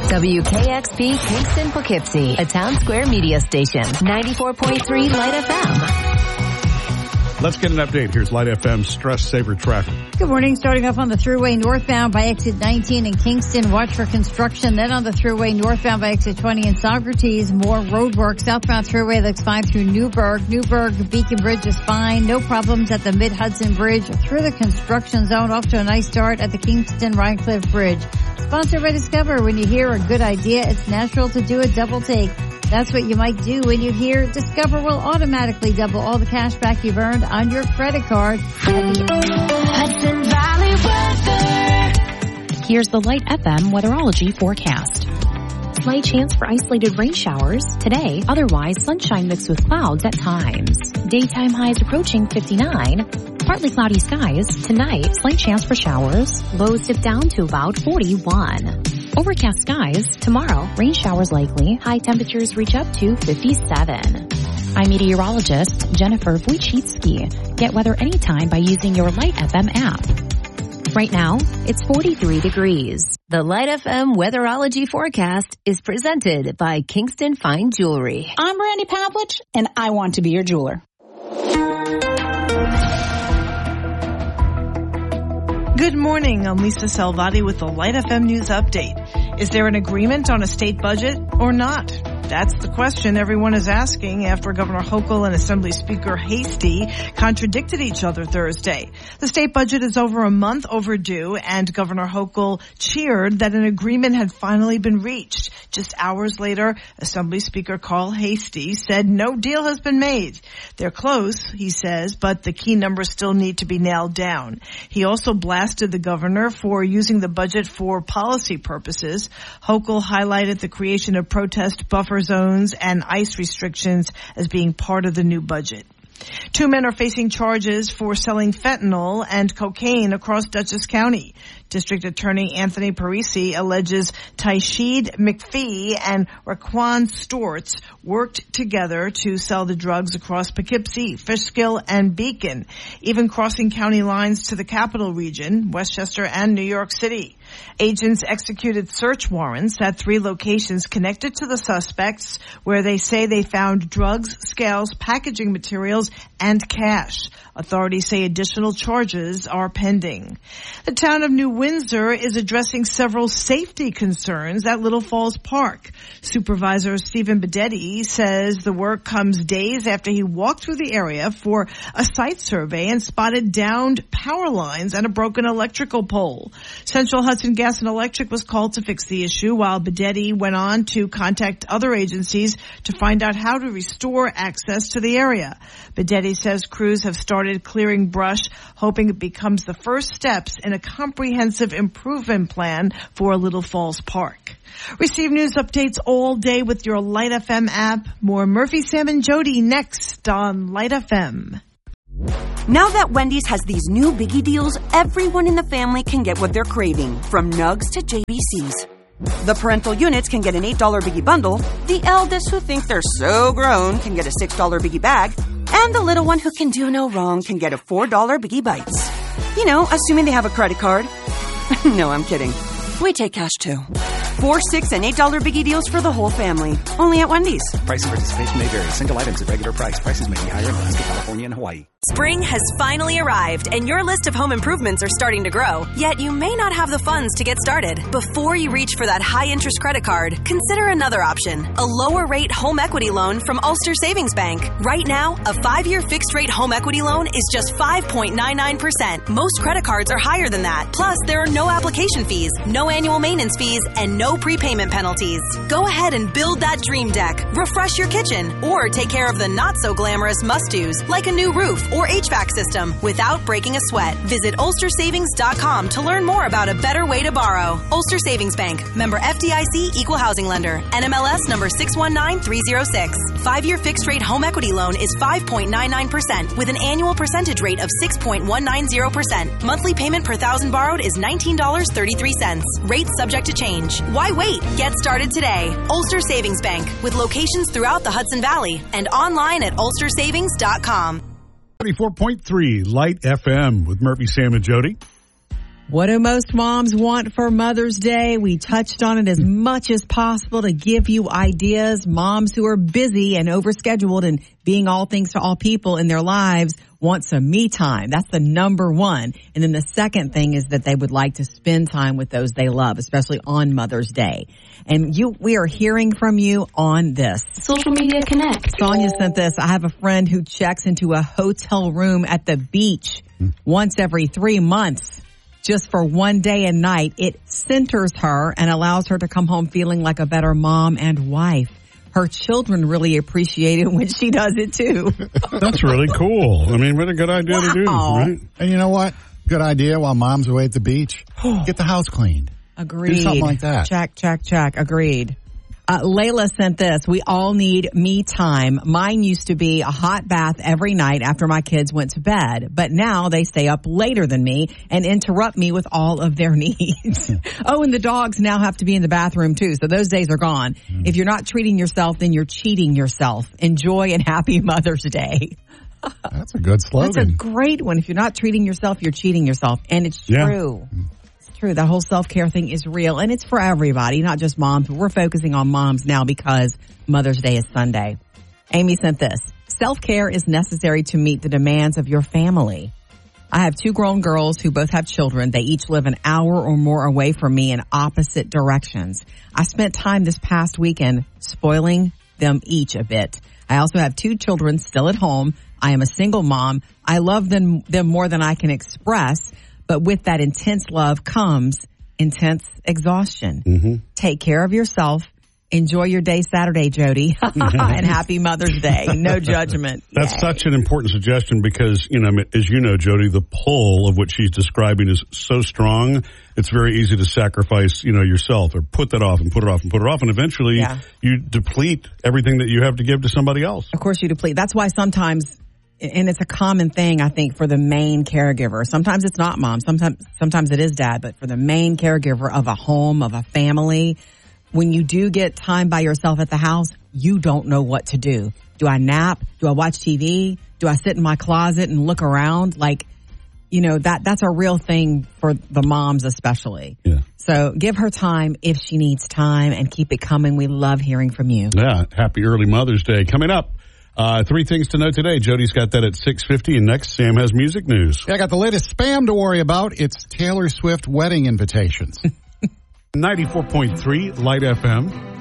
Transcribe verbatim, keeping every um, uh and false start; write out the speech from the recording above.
W K X P Kingston Poughkeepsie, a Town Square media station. ninety-four point three Light F M. Let's get an update. Here's Light F M's Stress Saver Traffic. Good morning. Starting off on the Thruway northbound by exit nineteen in Kingston. Watch for construction. Then on the Thruway northbound by exit twenty in Socrates. More road work. Southbound Thruway looks fine through Newburgh. Newburgh Beacon Bridge is fine. No problems at the Mid-Hudson Bridge. Through the construction zone. Off to a nice start at the Kingston Rhinecliff Bridge. Sponsored by Discover. When you hear a good idea, it's natural to do a double take. That's what you might do when you hear Discover will automatically double all the cash back you've earned on your credit card. Hudson Valley weather. Here's the Light F M weatherology forecast. Slight chance for isolated rain showers today. Otherwise, sunshine mixed with clouds at times. Daytime highs approaching fifty-nine. Partly cloudy skies. Tonight, slight chance for showers. Lows dip down to about forty-one. Overcast skies. Tomorrow, rain showers likely. High temperatures reach up to fifty-seven. I'm meteorologist Jennifer Wojcicki. Get weather anytime by using your Light F M app. Right now, it's forty-three degrees. The Light F M weatherology forecast is presented by Kingston Fine Jewelry. I'm Randy Pavlich, and I want to be your jeweler. Good morning. I'm Lisa Salvati with the Light F M News Update. Is there an agreement on a state budget or not? That's the question everyone is asking after Governor Hochul and Assembly Speaker Hastie contradicted each other Thursday. The state budget is over a month overdue, and Governor Hochul cheered that an agreement had finally been reached. Just hours later, Assembly Speaker Carl Hastie said no deal has been made. They're close, he says, but the key numbers still need to be nailed down. He also blasted the governor for using the budget for policy purposes. Hochul highlighted the creation of protest buffer zones and ICE restrictions as being part of the new budget. Two men are facing charges for selling fentanyl and cocaine across Dutchess County. District Attorney Anthony Parisi alleges Taisheed McPhee and Raquan Storts worked together to sell the drugs across Poughkeepsie, Fishkill, and Beacon, even crossing county lines to the capital region, Westchester, and New York City. Agents executed search warrants at three locations connected to the suspects, where they say they found drugs, scales, packaging materials, and cash. Authorities say additional charges are pending. The town of New Windsor is addressing several safety concerns at Little Falls Park. Supervisor Stephen Bedetti says the work comes days after he walked through the area for a site survey and spotted downed power lines and a broken electrical pole. Central Hudson Gas and Electric was called to fix the issue, while Bedetti went on to contact other agencies to find out how to restore access to the area. Bedetti says crews have started clearing brush, hoping it becomes the first steps in a comprehensive improvement plan for Little Falls Park. Receive news updates all day with your Light F M app. More Murphy, Sam, and Jody next on Light F M. Now that Wendy's has these new biggie deals, everyone in the family can get what they're craving, from nugs to J B Cs. The parental units can get an eight dollar biggie bundle, the eldest who think they're so grown can get a six dollar biggie bag, and the little one who can do no wrong can get a four dollar biggie bites. You know, assuming they have a credit card. No, I'm kidding. We take cash too. Four, six, and eight dollar biggie deals for the whole family. Only at Wendy's. Price and participation may vary. Single items at regular price. Prices may be higher in Alaska, California, and Hawaii. Spring has finally arrived, and your list of home improvements are starting to grow. Yet you may not have the funds to get started. Before you reach for that high-interest credit card, consider another option. A lower-rate home equity loan from Ulster Savings Bank. Right now, a five-year fixed-rate home equity loan is just five point nine nine percent. Most credit cards are higher than that. Plus, there are no application fees, no annual maintenance fees, and no prepayment penalties. Go ahead and build that dream deck, refresh your kitchen, or take care of the not-so-glamorous must-dos, like a new roof or H V A C system, without breaking a sweat. Visit ulster savings dot com to learn more about a better way to borrow. Ulster Savings Bank. Member F D I C Equal Housing Lender. N M L S number six one nine three zero six. Five-year fixed-rate home equity loan is five point nine nine percent with an annual percentage rate of six point one nine zero percent. Monthly payment per thousand borrowed is nineteen dollars and thirty-three cents. Rates subject to change. Why wait? Get started today. Ulster Savings Bank, with locations throughout the Hudson Valley and online at ulster savings dot com. thirty-four point three Light F M with Murphy, Sam, and Jody. What do most moms want for Mother's Day? We touched on it as much as possible to give you ideas. Moms who are busy and overscheduled and being all things to all people in their lives want some me time. That's the number one. And then the second thing is that they would like to spend time with those they love, especially on Mother's Day. And you, we are hearing from you on this. Social Media Connect. Sonia sent this. I have a friend who checks into a hotel room at the beach once every three months. Just for one day and night. It centers her and allows her to come home feeling like a better mom and wife. Her children really appreciate it when she does it too. That's really cool. I mean, what a good idea wow. to do, right? And you know what? Good idea while mom's away at the beach. Get the house cleaned. Agreed. Do something like that. Check, check, check. Agreed. Uh, Layla sent this. We all need me time. Mine used to be a hot bath every night after my kids went to bed, but now they stay up later than me and interrupt me with all of their needs. Oh, and the dogs now have to be in the bathroom too, so those days are gone. Mm. If you're not treating yourself, then you're cheating yourself. Enjoy and happy Mother's Day. That's a good slogan. That's a great one. If you're not treating yourself, you're cheating yourself, and it's yeah. true. True. That whole self-care thing is real, and it's for everybody, not just moms. But we're focusing on moms now because Mother's Day is Sunday. Amy sent this. Self-care is necessary to meet the demands of your family. I have two grown girls who both have children. They each live an hour or more away from me in opposite directions. I spent time this past weekend spoiling them each a bit. I also have two children still at home. I am a single mom. I love them, them more than I can express. But with that intense love comes intense exhaustion. Mm-hmm. Take care of yourself. Enjoy your day Saturday, Jody. And happy Mother's Day. No judgment. That's Yay. Such an important suggestion because, you know, as you know, Jody, the pull of what she's describing is so strong. It's very easy to sacrifice, you know, yourself or put that off and put it off and put it off. And eventually yeah. you deplete everything that you have to give to somebody else. Of course you deplete. That's why sometimes... And it's a common thing, I think, for the main caregiver. Sometimes it's not mom. Sometimes, sometimes it is dad. But for the main caregiver of a home, of a family, when you do get time by yourself at the house, you don't know what to do. Do I nap? Do I watch T V? Do I sit in my closet and look around? Like, you know, that that's a real thing for the moms especially. Yeah. So give her time if she needs time and keep it coming. We love hearing from you. Yeah. Happy early Mother's Day. Coming up. Uh, three things to know today. Jody's got that at six fifty, and next, Sam has music news. Yeah, I got the latest spam to worry about. It's Taylor Swift wedding invitations. ninety-four point three Light F M.